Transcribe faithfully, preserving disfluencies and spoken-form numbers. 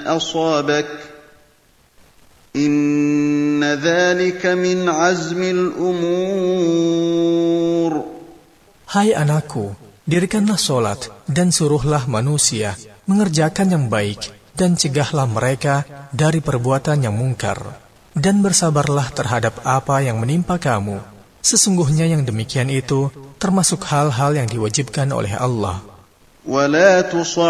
أصابك إن ذلك من عزم الأمور. Hai anakku, dirikanlah solat dan suruhlah manusia mengerjakan yang baik dan cegahlah mereka dari perbuatan yang mungkar. Dan bersabarlah terhadap apa yang menimpa kamu. Sesungguhnya yang demikian itu termasuk hal-hal yang diwajibkan oleh Allah. ولا